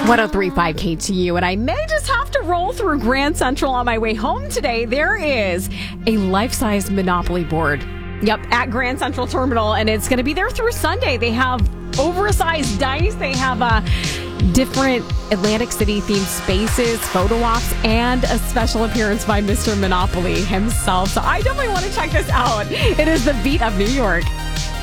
1035 KTU, and I may just have to roll through Grand Central on my way home today. There is a life-size Monopoly board. Yep, at Grand Central Terminal, and it's going to be there through Sunday. They have oversized dice. They have different Atlantic City themed spaces, photo ops, and a special appearance by Mr. Monopoly himself. So I definitely want to check this out. It is the beat of New York.